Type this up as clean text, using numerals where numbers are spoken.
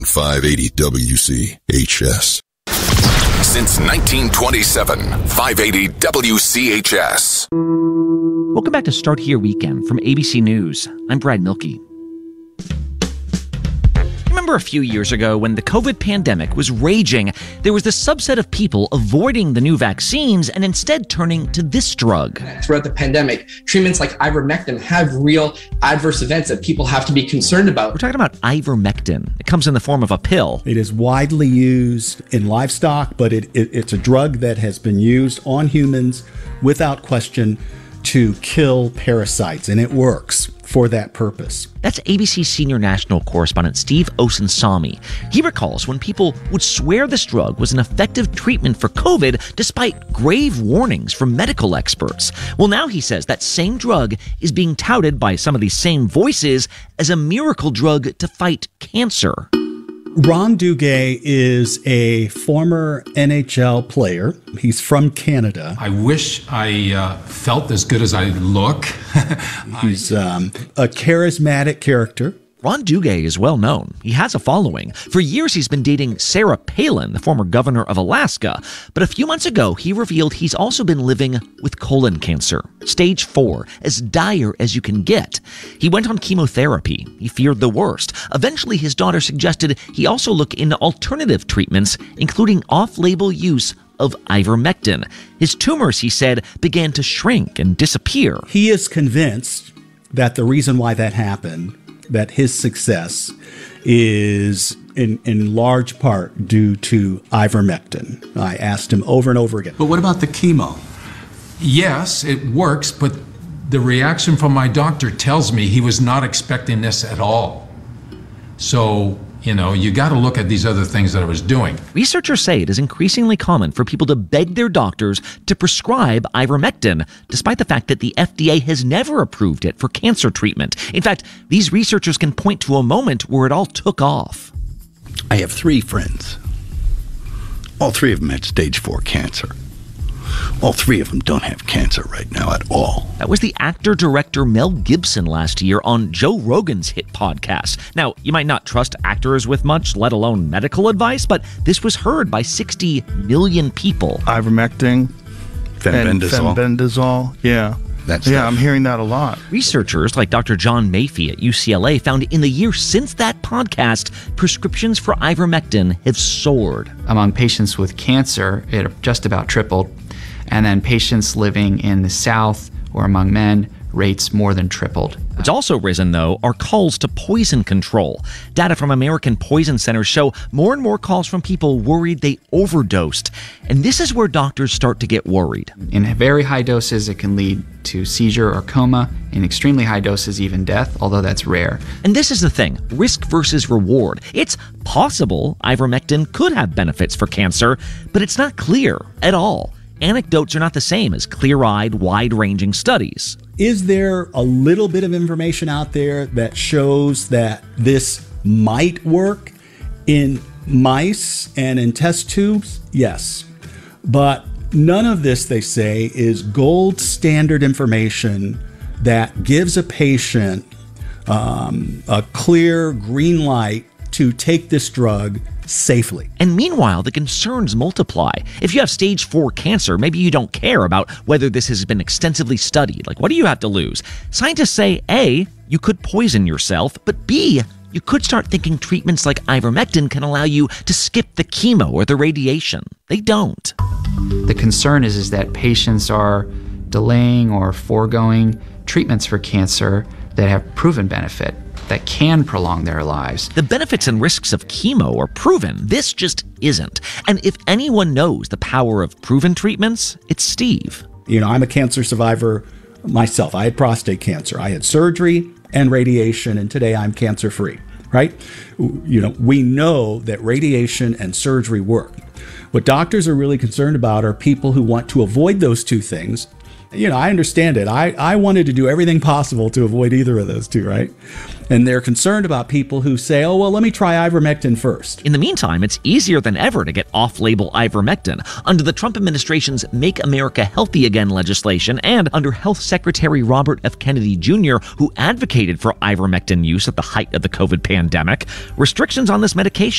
580 WCHS. Since 1927, 580 WCHS. Welcome back to Start Here Weekend from ABC News. I'm Brad Milkey. Remember a few years ago when the COVID pandemic was raging, there was this subset of people avoiding the new vaccines and instead turning to this drug. Throughout the pandemic, treatments like ivermectin have real adverse events that people have to be concerned about. We're talking about ivermectin. It comes in the form of a pill. It is widely used in livestock, but it's a drug that has been used on humans without question to kill parasites, and it works for that purpose. That's ABC senior national correspondent Steve Osunsami. He recalls when people would swear this drug was an effective treatment for COVID despite grave warnings from medical experts. Well, now he says that same drug is being touted by some of these same voices as a miracle drug to fight cancer. Ron Duguay is a former NHL player. He's from Canada. I wish I felt as good as I look. He's a charismatic character. Ron Duguay is well known. He has a following. For years, he's been dating Sarah Palin, the former governor of Alaska. But a few months ago, he revealed he's also been living with colon cancer, stage 4, as dire as you can get. He went on chemotherapy. He feared the worst. Eventually, his daughter suggested he also look into alternative treatments, including off-label use of ivermectin. His tumors, he said, began to shrink and disappear. He is convinced that the reason why that happened, that his success is in large part due to ivermectin. I asked him over and over again. But what about the chemo? Yes, it works, but the reaction from my doctor tells me he was not expecting this at all. So, you got to look at these other things that I was doing. Researchers say it is increasingly common for people to beg their doctors to prescribe ivermectin, despite the fact that the FDA has never approved it for cancer treatment. In fact, these researchers can point to a moment where it all took off. I have 3 friends. All 3 of them had stage 4 cancer. All 3 of them don't have cancer right now at all. That was the actor-director Mel Gibson last year on Joe Rogan's hit podcast. Now, you might not trust actors with much, let alone medical advice, but this was heard by 60 million people. Ivermectin, Fenbendazole. Fenbendazole, yeah. I'm hearing that a lot. Researchers like Dr. John Maffei at UCLA found in the year since that podcast, prescriptions for ivermectin have soared. Among patients with cancer, it just about tripled. And then patients living in the South or among men, rates more than tripled. What's also risen, though, are calls to poison control. Data from American Poison Centers show more and more calls from people worried they overdosed. And this is where doctors start to get worried. In very high doses, it can lead to seizure or coma. In extremely high doses, even death, although that's rare. And this is the thing, risk versus reward. It's possible ivermectin could have benefits for cancer, but it's not clear at all. Anecdotes are not the same as clear-eyed, wide-ranging studies. Is there a little bit of information out there that shows that this might work in mice and in test tubes? Yes. But none of this, they say, is gold standard information that gives a patient a clear green light to take this drug safely. And meanwhile, the concerns multiply. If you have stage 4 cancer, maybe you don't care about whether this has been extensively studied. Like, what do you have to lose? Scientists say, A, you could poison yourself, but B, you could start thinking treatments like ivermectin can allow you to skip the chemo or the radiation. They don't. The concern is that patients are delaying or foregoing treatments for cancer that have proven benefit, that can prolong their lives. The benefits and risks of chemo are proven. This just isn't. And if anyone knows the power of proven treatments, it's Steve. I'm a cancer survivor myself. I had prostate cancer. I had surgery and radiation, and today I'm cancer-free, right? We know that radiation and surgery work. What doctors are really concerned about are people who want to avoid those two things. I understand it. I wanted to do everything possible to avoid either of those two, right? And they're concerned about people who say, oh, well, let me try ivermectin first. In the meantime, it's easier than ever to get off-label ivermectin. Under the Trump administration's Make America Healthy Again legislation and under Health Secretary Robert F. Kennedy Jr., who advocated for ivermectin use at the height of the COVID pandemic, restrictions on this medication